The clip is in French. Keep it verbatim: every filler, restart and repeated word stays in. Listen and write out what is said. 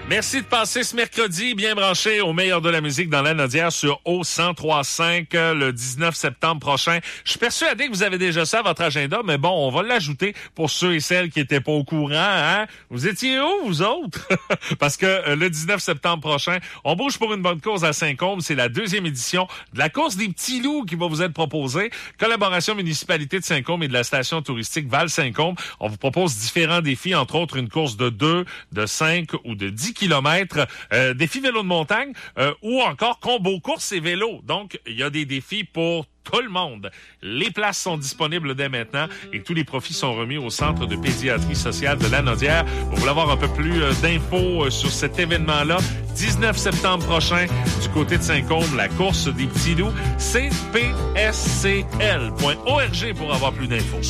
Merci de passer ce mercredi bien branché au meilleur de la musique dans la Nodière sur O cent trois cinq le dix-neuf septembre prochain. Je suis persuadé que vous avez déjà ça à votre agenda, mais bon, on va l'ajouter pour ceux et celles qui étaient pas au courant. Hein? Vous étiez où, vous autres? Parce que euh, le dix-neuf septembre prochain, on bouge pour une bonne cause à Saint-Côme. C'est la deuxième édition de la course des petits loups qui va vous être proposée. Collaboration municipalité de Saint-Côme et de la station touristique Val-Saint-Côme. On vous propose différents défis, entre autres une course de deux, de cinq ou de dix kilomètres, euh, défi vélo de montagne euh, ou encore combo course et vélo. Donc, il y a des défis pour tout le monde. Les places sont disponibles dès maintenant et tous les profits sont remis au Centre de pédiatrie sociale de la Nodière. Vous voulez avoir un peu plus euh, d'infos euh, sur cet événement-là, dix-neuf septembre prochain, du côté de Saint-Côme, la course des petits loups, c p s c l point org pour avoir plus d'infos.